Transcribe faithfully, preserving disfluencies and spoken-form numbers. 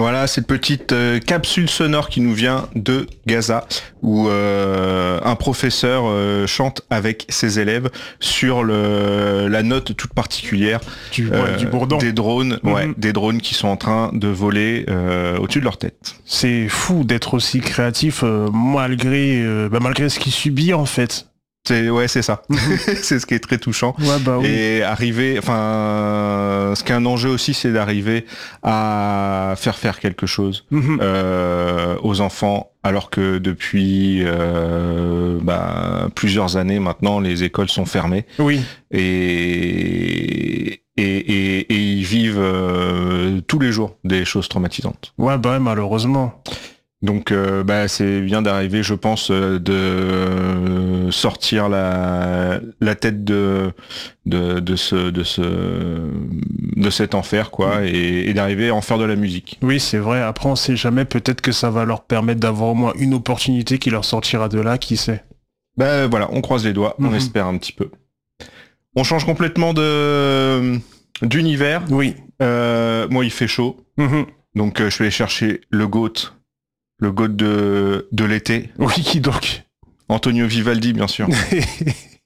Voilà, cette petite euh, capsule sonore qui nous vient de Gaza, où euh, un professeur euh, chante avec ses élèves sur le, la note toute particulière Du, ouais, euh, du bourdon. des drones, Mhm. ouais, des drones qui sont en train de voler euh, au-dessus de leur tête. C'est fou d'être aussi créatif euh, malgré, euh, bah, malgré ce qu'il subit en fait. C'est ouais, c'est ça. C'est ce qui est très touchant. Ouais, bah oui. Et arriver, enfin, ce qui est un enjeu aussi, c'est d'arriver à faire faire quelque chose Mhm. euh, aux enfants, alors que depuis euh, bah, plusieurs années maintenant, les écoles sont fermées Oui. et et, et, et ils vivent euh, tous les jours des choses traumatisantes. Ouais, bah ouais, malheureusement. Donc euh, bah, c'est bien d'arriver, je pense, euh, de euh, sortir la, la tête de, de, de, ce, de, ce, de cet enfer, quoi, Mm. et, et d'arriver à en faire de la musique. Oui, c'est vrai. Après, on sait jamais. Peut-être que ça va leur permettre d'avoir au moins une opportunité qui leur sortira de là, qui sait. Bah voilà, on croise les doigts, on Mhm. espère un petit peu. On change complètement de d'univers. Oui. Euh, moi, il fait chaud, Mhm. donc euh, je vais aller chercher le GOAT, le GOAT de, de l'été, Oui, qui donc Antonio Vivaldi, bien sûr.